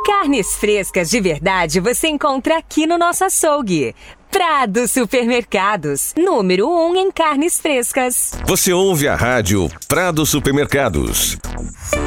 Carnes frescas de verdade você encontra aqui no nosso açougue. Prado Supermercados, número 1 em carnes frescas. Você ouve a rádio Prado Supermercados.